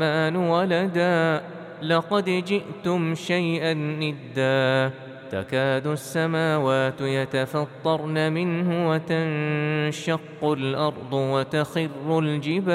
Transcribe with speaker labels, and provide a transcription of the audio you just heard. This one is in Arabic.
Speaker 1: ولدا لقد جئتم شيئا إدا تكاد السماوات يتفطرن منه وتنشق الأرض وتخر الجبال